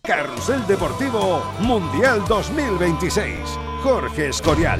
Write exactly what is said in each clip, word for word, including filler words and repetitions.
Carrusel Deportivo Mundial dos mil veintiséis. Jorge Escorial.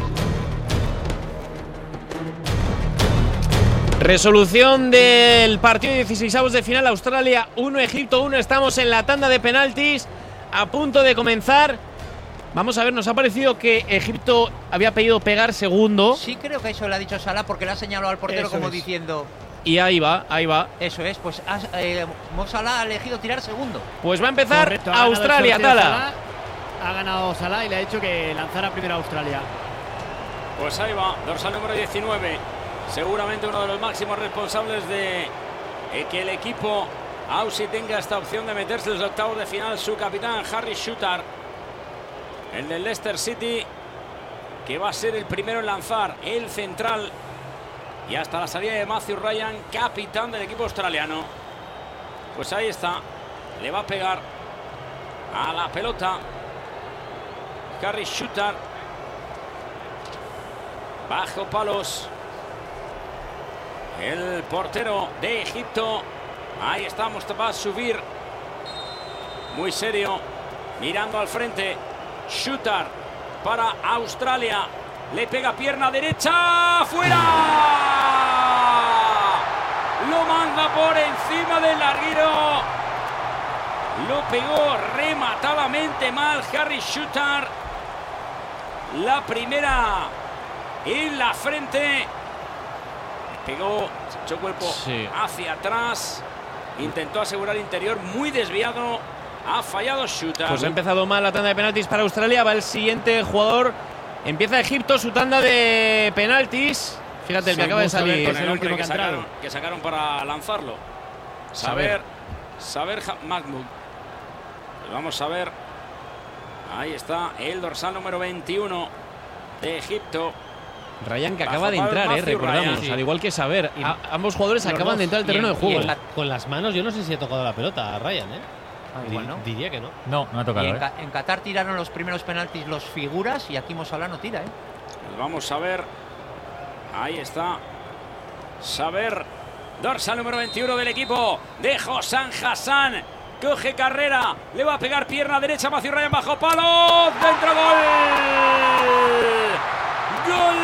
Resolución del partido de dieciseisavos de final. Australia uno, Egipto uno. Estamos en la tanda de penaltis, a punto de comenzar. Vamos a ver, nos ha parecido que Egipto había pedido pegar segundo. Sí, creo que eso le ha dicho Salah, porque le ha señalado al portero Eso como es. diciendo... Y ahí va, ahí va. Eso es, pues eh, Mo Salah ha elegido tirar segundo. Pues va a empezar Correcto, ha Australia, ganado el sorteo Tala. Salah, ha ganado Salah y le ha dicho que lanzara primero a Australia. Pues ahí va, dorsal número diecinueve. Seguramente uno de los máximos responsables de eh, que el equipo Aussie tenga esta opción de meterse en los octavos de final. Su capitán, Harry Shooter, el del Leicester City, que va a ser el primero en lanzar, el central. Y hasta la salida de Matthew Ryan, capitán del equipo australiano. Pues ahí está. Le va a pegar a la pelota Harry Shooter. Bajo palos. El portero de Egipto. Ahí está Mustafa Subir. Muy serio. Mirando al frente. Shooter para Australia. Le pega pierna derecha. ¡Fuera! Lo manda por encima del larguero. Lo pegó rematadamente mal Harry Shooter. La primera en la frente. Pegó, se echó cuerpo sí. hacia atrás. Intentó asegurar interior, muy desviado. Ha fallado Shooter. Pues ha empezado mal la tanda de penaltis para Australia. Va el siguiente jugador. Empieza Egipto su tanda de penaltis. Fíjate, el que acaba de salir. Con el último que sacaron, que sacaron para lanzarlo. Saber, saber Mahmoud. Pues vamos a ver. Ahí está el dorsal número veintiuno de Egipto. Ryan, que acaba de entrar, eh, recordamos, Ryan, sí. Al igual que Saber. A, ambos jugadores acaban dos, de entrar al terreno en, de juego. La, con las manos, yo no sé si ha tocado la pelota a Ryan, ¿eh? Ah, igual, ¿no? Diría que no. No, no ha tocado. Y en, ¿eh? en Qatar tiraron los primeros penaltis los figuras y aquí Mo Salah no tira, ¿eh? Pues vamos a ver. Ahí está. Saber. Dorsal número veintiuno del equipo de Hossam Hassan. Coge carrera. Le va a pegar pierna derecha. Matthew Ryan bajo palos. Dentro, gol. Gol